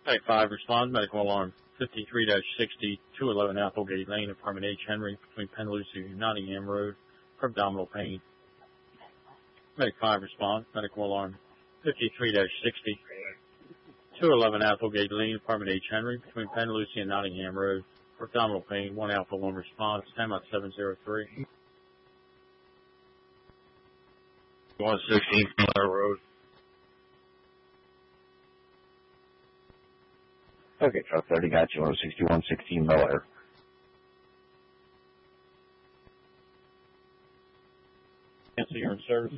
Type 5 response, medical alarm 53-60, 211 Applegate Lane, apartment H. Henry, between Penn-Lucy and Nottingham Road, for abdominal pain. Medic 5 response, medical alarm 53-60, 211 Applegate Lane, apartment H. Henry, between Penn-Lucy and Nottingham Road, for abdominal pain. 1 Alpha 1 response, 10-703. 116 Miller Road. Okay, truck 30 got you on 6116 Miller. Cancel your service.